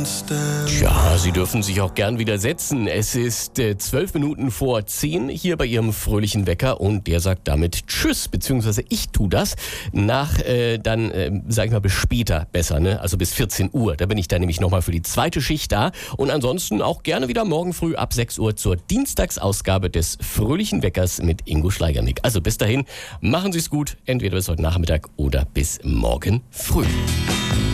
Tja, Sie dürfen sich auch gern wieder setzen. Es ist 12 Minuten vor 10 hier bei Ihrem fröhlichen Wecker und der sagt damit Tschüss, beziehungsweise ich tue das sag ich mal, bis später besser, ne? Also bis 14 Uhr. Da bin ich dann nämlich nochmal für die zweite Schicht da und ansonsten auch gerne wieder morgen früh ab 6 Uhr zur Dienstagsausgabe des fröhlichen Weckers mit Ingo Schleigernick. Also bis dahin, machen Sie es gut, entweder bis heute Nachmittag oder bis morgen früh.